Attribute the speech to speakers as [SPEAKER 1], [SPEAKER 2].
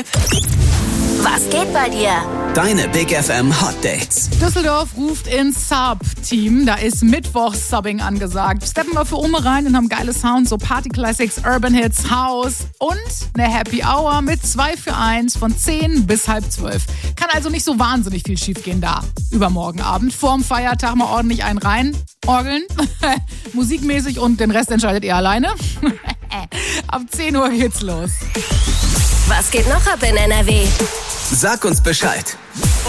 [SPEAKER 1] Tipp. Was geht bei dir?
[SPEAKER 2] Deine Big FM Hot Dates.
[SPEAKER 3] Düsseldorf ruft ins Sub-Team. Da ist Mittwochs-Subbing angesagt. Steppen wir für Ume rein und haben geile Sounds, so Party-Classics, Urban-Hits, House und eine Happy Hour mit 2 für 1 von 10 bis halb 12. Kann also nicht so wahnsinnig viel schiefgehen da. Übermorgen Abend, vorm Feiertag mal ordentlich einen rein. Orgeln, musikmäßig und den Rest entscheidet ihr alleine. Ab 10 Uhr geht's los.
[SPEAKER 1] Was geht noch ab in NRW?
[SPEAKER 2] Sag uns Bescheid.